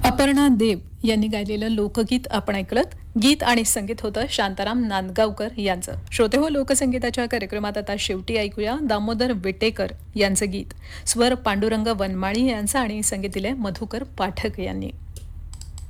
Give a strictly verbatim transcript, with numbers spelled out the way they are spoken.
अपर्णा देव यांनी गायलेलं लोकगीत आपण ऐकलत. गीत आणि संगीत होतं शांताराम नांदगावकर यांचं. श्रोते हो, लोकसंगीताच्या कार्यक्रमात आता शेवटी ऐकूया दामोदर विटेकर यांचं गीत. स्वर पांडुरंग वनमाळी यांचा आणि संगीत दिले मधुकर पाठक यांनी.